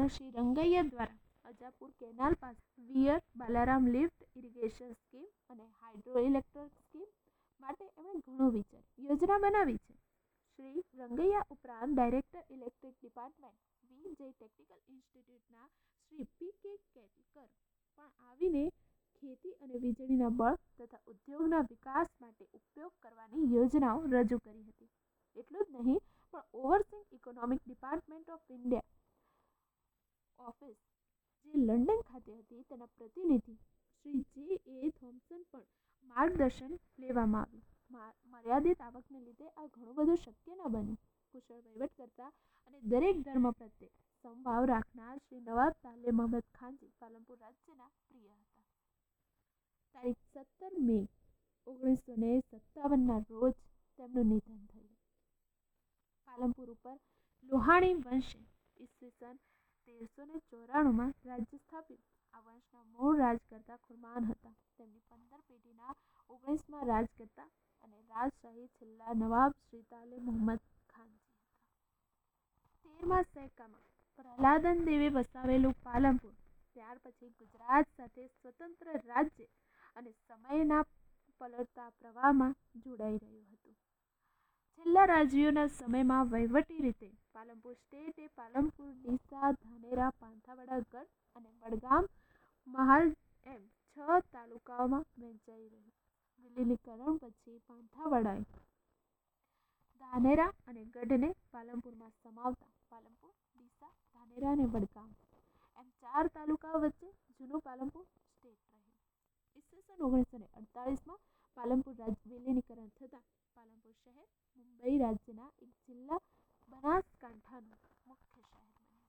શ્રી રંગૈયા દ્વારા અજાપુર કેનાલ પાસે વીર Balaram lift irrigation scheme અને હાઇડ્રો ઇલેક્ટ્રિક સ્કીમ માટે એમણે ઘણું વિચાર યોજના બનાવી છે. શ્રી રંગૈયા ઉપરાંત director electric department વી.જે. Technical ઇન્સ્ટિટ્યૂટના Shri પી.કે. કેતકર પણ આવીને ખેતી અને વીજળીના બળ તથા ઉદ્યોગના વિકાસ માટે ઉપયોગ કરવાની યોજનાઓ રજૂ કરી હતી. એટલું જ નહીં પણ ઓવરસીઇંગ economic department of India office જે લંડન ખાતે હતી તેના પ્રતિનિધિ શ્રી જે.એ. થોમ્સન પણ માર્ગદર્શન લેવામાં આવ્યું. મર્યાદિત આવકને લીધે આ ઘણું બધું શક્ય ન બન્યું. કુશળ વહીવટકર્તા અને દરેક ધર્મ પ્રત્યે સમભાવ રાખનાર શ્રી નવાબ તાલે મહમદ ખાનજી પાલનપુર રાજ્યના પ્રિય હતા. તારીખ 17 મે 1957ના રોજ તેમનું નિધન થયું. પાલનપુર ઉપર લોહાણી વંશે ઈસવીસન 1394માં રાજ્ય સ્થાપ્યું. આ વંશના મૂળ રાજકર્તા ખુરમાન હતા. તેમની 15 પેઢીના 19મા રાજકર્તા અને રાજશાહી છેલ્લા નવાબ શ્રી તાલે મહમદ ખાનજી હતા. 13મા સૈકામાં પ્રહલાદન દેવે વસાવેલું પાલનપુર ત્યાર પછી ગુજરાત સાથે સ્વતંત્ર રાજ્ય અને સમયના પલળતા પ્રવાહમાં જોડાઈ રહ્યું હતું. છેલ્લા રાજવીઓના સમયમાં વહીવટી રીતે પાલનપુર સ્ટેટ એ પાલનપુર, ડીસા, ધાનેરા, પાંથાવાડા, ગઢ અને વડગામ મહાલ એમ 6 તાલુકાઓમાં વહેંચાઈ રહ્યું. વિલીનીકરણ પછી પાંથાવાડાએ ધાનેરા અને ગઢને પાલનપુરમાં સમાવતા પાલનપુર, ડીસા, ધાનેરા અને વડગામ એમ 4 તાલુકાઓ વચ્ચે જૂનું પાલનપુર સ્ટેટ રહ્યું. ઈસવીસન 1948માં પાલનપુર વિલીનીકરણ થતાં પાલનપુર શહેર મુંબઈ રાજ્યના એક જિલ્લા બનાસકાંઠાનું મુખ્ય શહેર બન્યું.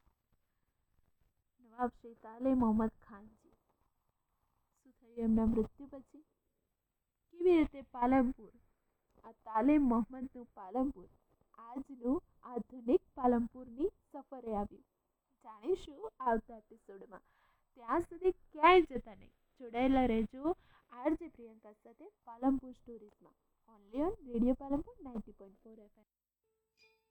નવાબ શ્રી તાલે મહમદ ખાનજી શું થયું એમના મૃત્યુ પછી? કેવી રીતે પાલનપુર, આ તાલે મહમદનું પાલનપુર આજનું આધુનિક પાલનપુરની સફરે આવ્યું? જાણીશું આવતા એપિસોડમાં. ત્યાં સુધી ક્યાંય જતા નહીં, જોડાયેલા રહેજો આરજે પ્રિયંકા સાથે Palanpur સ્ટોરીઝમાં. Only on radio Palanpur 90.4 FM.